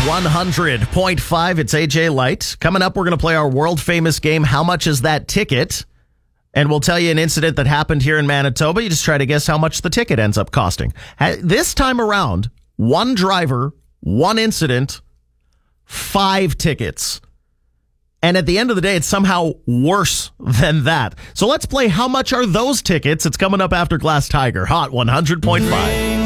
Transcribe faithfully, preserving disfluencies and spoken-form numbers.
one hundred point five. It's A J Light. Coming up, we're going to play our world-famous game, How Much Is That Ticket? And we'll tell you an incident that happened here in Manitoba. You just try to guess how much the ticket ends up costing. This time around, one driver, one incident, five tickets. And at the end of the day, it's somehow worse than that. So let's play How Much Are Those Tickets? It's coming up after Glass Tiger. Hot one hundred point five.